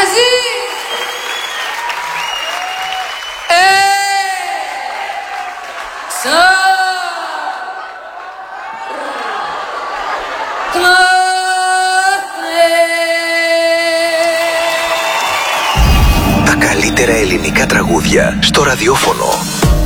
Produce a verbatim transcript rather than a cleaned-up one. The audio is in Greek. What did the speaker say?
μαζί. Ε, ξα, Τα καλύτερα ελληνικά τραγούδια στο ραδιόφωνο.